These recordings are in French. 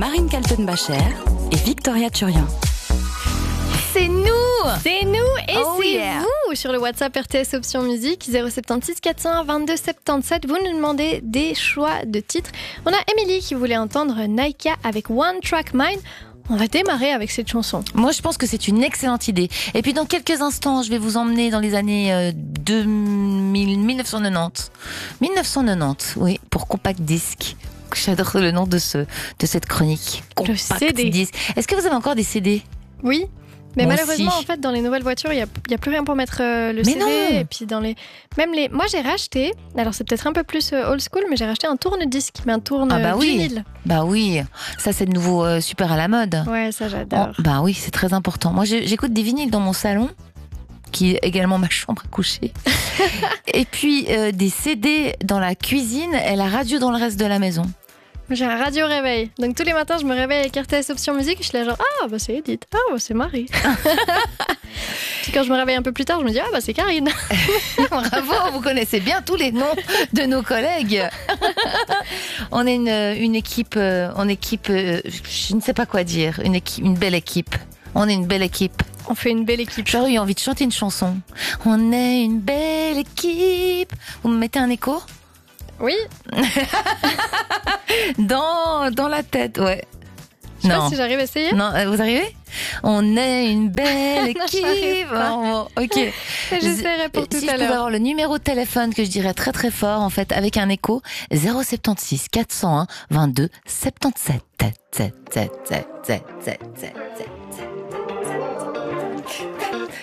Marine Kaltenbacher et Victoria Turian. C'est nous et c'est vous sur le WhatsApp RTS Option Musique 076 401 22 77. Vous nous demandez des choix de titres. On a Émilie qui voulait entendre Naika avec One Track Mind. On va démarrer avec cette chanson. Moi, je pense que c'est une excellente idée. Et puis, dans quelques instants, je vais vous emmener dans les années 1990. 1990, oui, pour Compact Disc. J'adore le nom de cette chronique. Le CD. Disc. Est-ce que vous avez encore des CD ? Oui. Mais Moi malheureusement, aussi. en fait, dans les nouvelles voitures, il y a plus rien pour mettre le Mais CD. non. Et puis moi, j'ai racheté. Alors, c'est peut-être un peu plus old school, mais j'ai racheté un tourne-disque, mais un vinyle. Bah oui, ça c'est de nouveau super à la mode. Ouais, ça j'adore. Bah oui, c'est très important. Moi, j'écoute des vinyles dans mon salon, qui est également ma chambre à coucher. Et puis des CD dans la cuisine et la radio dans le reste de la maison. J'ai un radio réveil. Donc tous les matins, je me réveille avec RTS Option Musique. Je suis là genre, c'est Edith. C'est Marie. Puis quand je me réveille un peu plus tard, je me dis, c'est Karine. Bravo, vous connaissez bien tous les noms de nos collègues. On est une équipe, je ne sais pas quoi dire, une belle équipe. On est une belle équipe. On fait une belle équipe. J'aurais eu envie de chanter une chanson. On est une belle équipe. Vous me mettez un écho ? Oui. dans la tête, ouais. Je sais pas si j'arrive à essayer. Non, vous arrivez ? On est une belle équipe. Bon, ok. J'essaierai pour tout si à je pouvais l'heure. avoir le numéro de téléphone que je dirais très très fort, en fait, avec un écho, 076 401 22 77.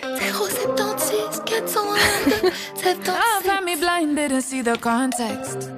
076 401 22 77. I've had me blind, didn't see the context.